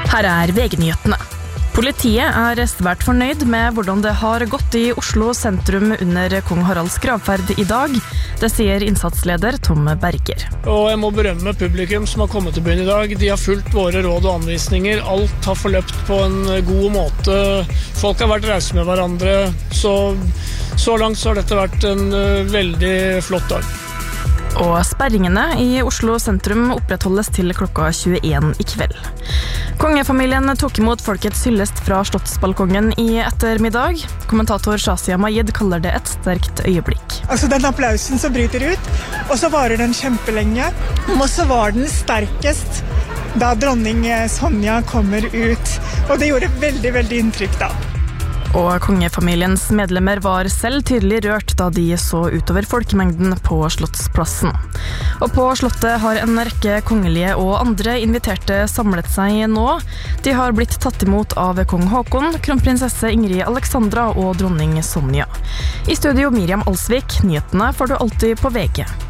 Her VG-nyhetene. Politiet svært fornøyd med hvordan det har gått i Oslo sentrum under kong Haralds gravferd i dag. Det sier innsatsleder Tom Berger. Og jeg må berømme publikum som har kommet til byen i dag. De har fulgt våre råd og anvisninger. Alt har forløpt på en god måte. Folk har vært rause med hverandre. Så langt så har dette vært en veldig flott dag. Og sperringene i Oslo sentrum opprettholdes til klokka 21 i kveld. Kongefamilien tok imot folkets hyllest fra slottsbalkongen i ettermiddag. Kommentator Shazia Majid kaller det et sterkt øyeblikk. Altså den applausen som bryter ut, og så varer den kjempelenge. Og så var den sterkest da dronning Sonja kommer ut. Og det gjorde veldig, veldig inntrykk da. Og kongefamiliens medlemmer var selv tydelig rørt da de så utover folkemengden på Slottsplassen. Og på Slottet har en rekke kongelige og andre inviterte samlet seg nå. De har blitt tatt imot av kong Håkon, kronprinsesse Ingrid Alexandra og dronning Sonja. I studio Miriam Alsvik, nyhetene får du alltid på VG.